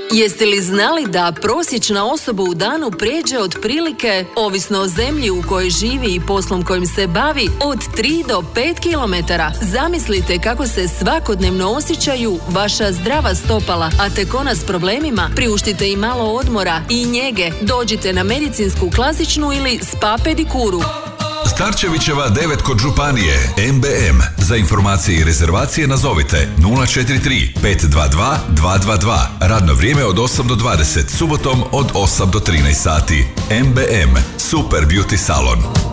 Jeste li znali da prosječna osoba u danu prijeđe otprilike, ovisno o zemlji u kojoj živi i poslom kojim se bavi, od 3 do 5 kilometara? Zamislite kako se svakodnevno osjećaju vaša zdrava stopala, a tek ona s problemima? Priuštite i malo odmora i njege. Dođite na medicinsku klasičnu ili spa pedikuru. Starčevićeva 9 kod županije, MBM. Za informacije i rezervacije nazovite 043 522 222. Radno vrijeme od 8 do 20, subotom od 8 do 13 sati. MBM, Super Beauty Salon.